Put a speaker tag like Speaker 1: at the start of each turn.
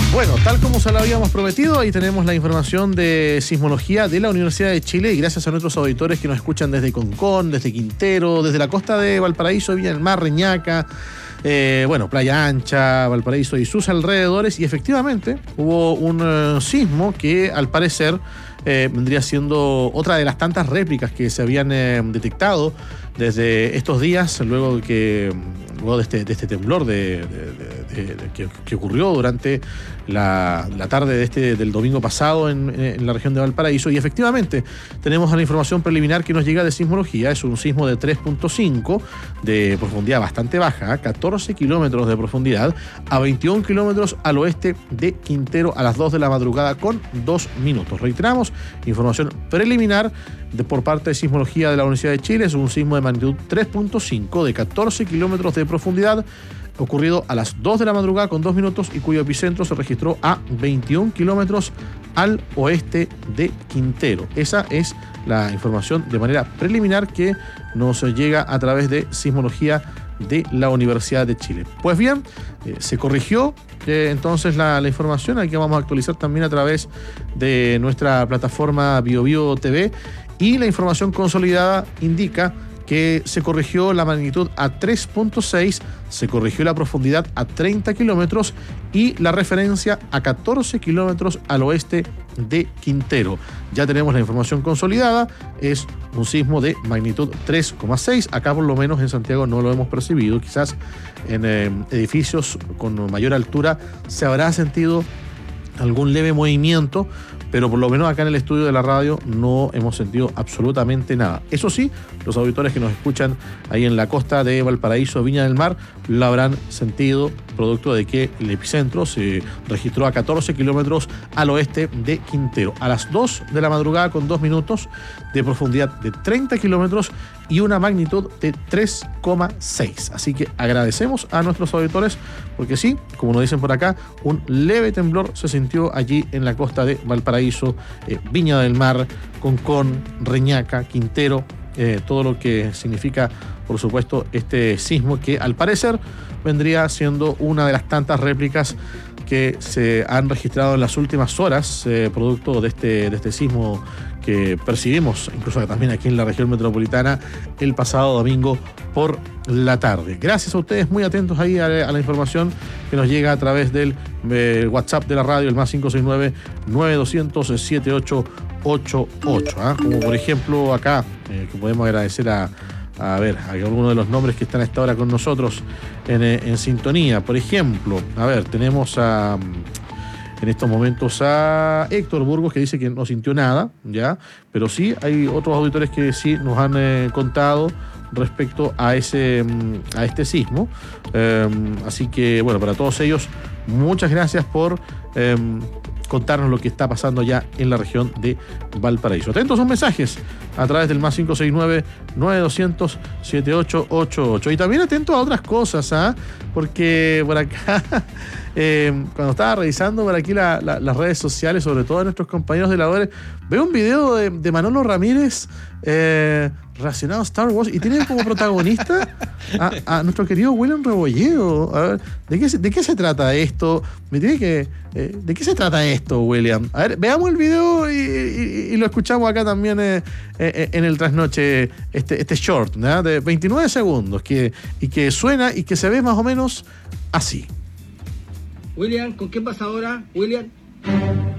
Speaker 1: Bueno, tal como se lo habíamos prometido, ahí tenemos la información de sismología de la Universidad de Chile y gracias a nuestros auditores que nos escuchan desde Concón, desde Quintero, desde la costa de Valparaíso, Viña del Mar, Reñaca, Playa Ancha, Valparaíso y sus alrededores, y efectivamente hubo un sismo que al parecer vendría siendo otra de las tantas réplicas que se habían detectado desde estos días, luego de este temblor que ocurrió durante la tarde del domingo pasado en la región de Valparaíso. Y efectivamente tenemos la información preliminar que nos llega de sismología. Es un sismo de 3.5 de profundidad bastante baja, 14 kilómetros de profundidad, a 21 kilómetros al oeste de Quintero, a las 2 de la madrugada con 2 minutos. Reiteramos, información preliminar por parte de sismología de la Universidad de Chile. Es un sismo de magnitud 3.5 de 14 kilómetros de profundidad, ocurrido a las 2 de la madrugada con 2 minutos y cuyo epicentro se registró a 21 kilómetros al oeste de Quintero. Esa es la información de manera preliminar que nos llega a través de sismología de la Universidad de Chile. Pues bien, se corrigió entonces la información, aquí vamos a actualizar también a través de nuestra plataforma BioBio TV, y la información consolidada indica que se corrigió la magnitud a 3.6, se corrigió la profundidad a 30 kilómetros y la referencia a 14 kilómetros al oeste de Quintero. Ya tenemos la información consolidada, es un sismo de magnitud 3,6, acá por lo menos en Santiago no lo hemos percibido, quizás en edificios con mayor altura se habrá sentido algún leve movimiento, pero por lo menos acá en el estudio de la radio no hemos sentido absolutamente nada. Eso sí, los auditores que nos escuchan ahí en la costa de Valparaíso, Viña del Mar, lo habrán sentido, producto de que el epicentro se registró a 14 kilómetros al oeste de Quintero, a las 2 de la madrugada con 2 minutos, de profundidad de 30 kilómetros y una magnitud de 3,6. Así que agradecemos a nuestros auditores porque sí, como nos dicen por acá, un leve temblor se sintió allí en la costa de Valparaíso, Viña del Mar, Concón, Reñaca, Quintero, todo lo que significa, por supuesto, este sismo que al parecer vendría siendo una de las tantas réplicas que se han registrado en las últimas horas, producto de este sismo que percibimos incluso también aquí en la región metropolitana el pasado domingo por la tarde. Gracias a ustedes, muy atentos ahí a la información que nos llega a través del WhatsApp de la radio, el más 569-9200-7888. Como por ejemplo acá, que podemos agradecer a algunos de los nombres que están a esta hora con nosotros en sintonía. Por ejemplo, tenemos en estos momentos a Héctor Burgos, que dice que no sintió nada, ¿ya? Pero sí, hay otros auditores que sí nos han contado respecto a este sismo. Así que, bueno, para todos ellos, muchas gracias por contarnos lo que está pasando ya en la región de Valparaíso. Atentos a sus mensajes a través del más 569-9200-7888. Y también atentos a otras cosas, porque por acá, cuando estaba revisando por aquí las redes sociales, sobre todo de nuestros compañeros de labores, veo un video de Manolo Ramírez relacionado a Star Wars y tiene como protagonista a nuestro querido William Rebolledo. A ver, ¿de qué se trata esto? ¿De qué se trata esto, William? A ver, veamos el video y lo escuchamos acá también en el trasnoche, este short, ¿no? De 29 segundos que suena y que se ve más o menos así.
Speaker 2: William, ¿con qué pasa ahora? William.